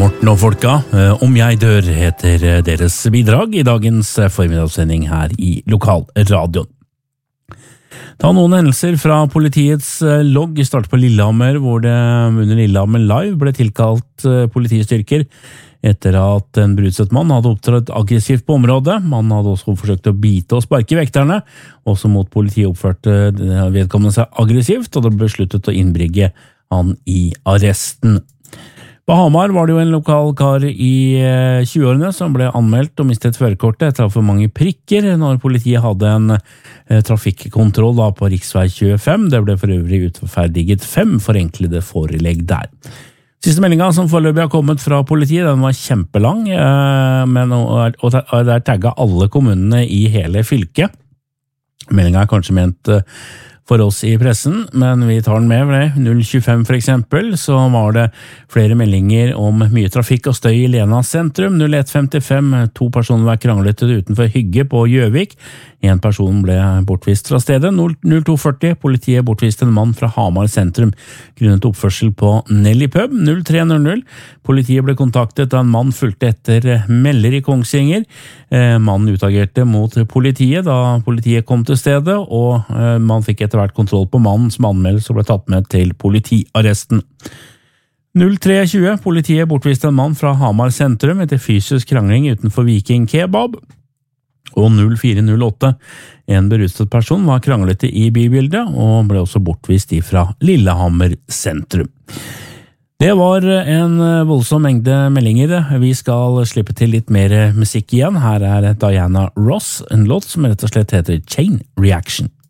Morten og folka, Om jeg dør heter deres bidrag I dagens formidagssending her I lokalradioen. Ta noen hendelser fra politiets logg start på Lillehammer, hvor det under Lillehammer Live ble tilkalt politistyrker etter at en brudset mann hadde opptrådt aggressivt på området. Mannen hadde også forsøkt å bite og sparke vekterne, også mot politiet oppførte vedkommende seg aggressivt, og det ble besluttet å innbrygge han I arresten. På Hamar var det jo en lokal kar I 20-årene som ble anmeldt og mistet førerkortet etter for mange prikker når politiet hadde en trafikkontroll på riksvei 25. Det ble for øvrig utferdiget 5 forenklede forelegg der. Siste meldingen som foreløpig har kommet fra politiet, den var kjempelang, og der tagget alle kommunene I hele fylket. Meldingen kanskje ment for oss I pressen, men vi tar den med. 025 for eksempel, så var det flere meldinger om mye trafikk og støy I Lena sentrum. 0155, 2 personer var kranglet utenfor Hygge på Gjøvik. En person ble bortvist fra stedet. 0240, politiet bortviste en mann fra Hamar sentrum grunnet oppførsel på Nelly Pub. 0300, politiet ble kontaktet da en mann fulgte etter melder I Kongsvinger. Mannen utagerte mot politiet da politiet kom til stedet, og man fikk etter hvert kontroll på mannen som anmeldes og ble tatt med til politiarresten. 0320, politiet bortviste en mann fra Hamar sentrum etter fysisk krangling utenfor Viking Kebab. Og 0408, en beruset person var kranglete I bybildet og ble også bortvist fra Lillehammer sentrum. Det var en voldsom mengde meldinger. Vi skal slippe til litt mer musikk igjen. Her Diana Ross, en låt som rett og slett heter Chain Reaction.